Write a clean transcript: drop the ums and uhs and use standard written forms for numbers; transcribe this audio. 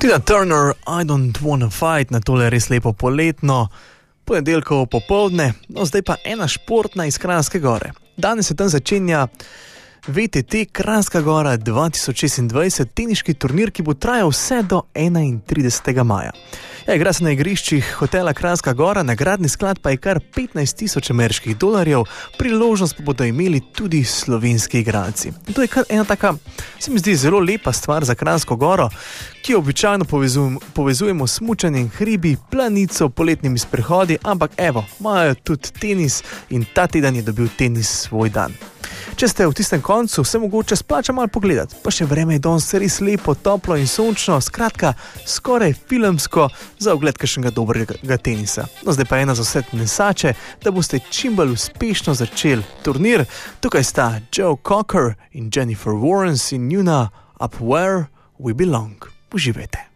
Tina Turner, I don't wanna fight, na tole res lepo poletno, ponedeljkovo popoldne, no zdaj pa ena športna iz Kranjske Gore. Danes se tam začenja VTT Kranjska Gora 2026, teniški turnir, ki bo trajal vse do 31. maja. Igra se na igriščih hotela Kranjska Gora, nagradni sklad pa je kar 15.000 ameriških dolarjev, priložnost pa bodo imeli tudi slovenski igralci. In to je kar ena taka, se mi zdi, zelo lepa stvar za Kranjsko Goro, ki jo običajno povezujemo s smučanjem, hribi, planico, poletnimi sprehodi, ampak evo, imajo tudi tenis in ta teden je dobil tenis svoj dan. Če ste v tistem koncu, se mogoče splača malo pogledati, pa še vreme je danes res lepo, toplo in sončno, skratka, skoraj filmsko za ogled kakšnega dobrega tenisa. No, zdaj pa ena za vse tenisače, da boste čim bolj uspešno začeli turnir. Tukaj sta Joe Cocker in Jennifer Warren in njuna Up Where We Belong. Uživajte.